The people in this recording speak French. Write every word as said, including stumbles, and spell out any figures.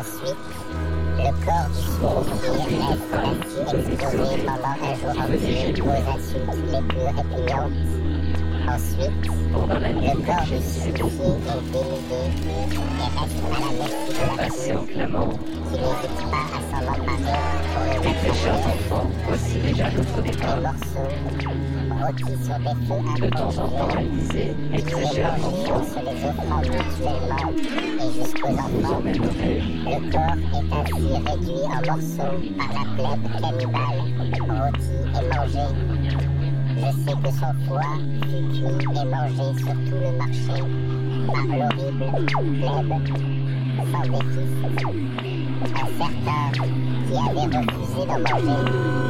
Ensuite, le corps du sous-officier reste ainsi exposé pendant un jour entier aux insultes les plus répugnantes. Ensuite, le corps du sous-officier est dénudé et reste à la merci de la Patient clamant, qui n'hésite pas à s'en emparer pour le les mettre chers en enfants, voici déjà notre des départ. morceaux rôtis sur des feux De temps en temps, elle disait, mes qui très est chers mangé en enfants, se les offrant mutuellement et jusqu'aux vous enfants. emmènerai. Le corps est ainsi réduit en morceaux par la plèbe cannibale, rôti et mangé. Je sais que son foie fut cuit et mangé sur tout le marché par l'horrible plèbe sans défis. Un certain qui avait refusé d'en manger